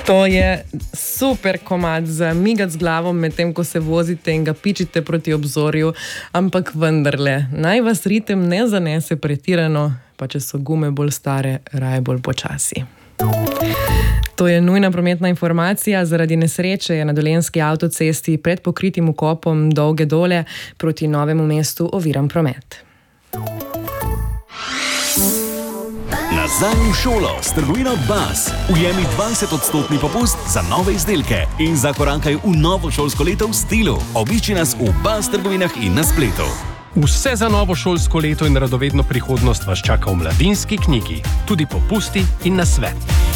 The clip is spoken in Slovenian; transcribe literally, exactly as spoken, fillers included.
To je super komad za migati z glavo medtem, ko se vozite in ga pičite proti obzorju, ampak vendarle, naj vas ritem ne zanese pretirano, pa če so gume bolj stare, raje bolj počasi. To je nujna prometna informacija. Zaradi nesreče je na dolenjski avtocesti pred pokritim vkopom Dolge Dole proti Novemu mestu oviran promet. Nazaj v šolo s trgovino Bas. Ujemi dvajset odstotni popust za nove izdelke in zakorankaj v novo šolsko leto v stilu. Obišči nas v Bas trgovinah in na spletu. Vse za novo šolsko leto in radovedno prihodnost vas čaka v Mladinski knjigi. Tudi popusti in nasvet.